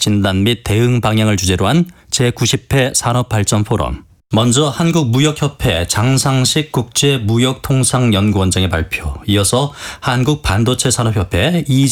진단 및 대응 방향을 주제로 한 제90회 산업발전 포럼. 먼저 한국무역협회 장상식 국제무역통상연구원장의 발표, 이어서 한국반도체산업협회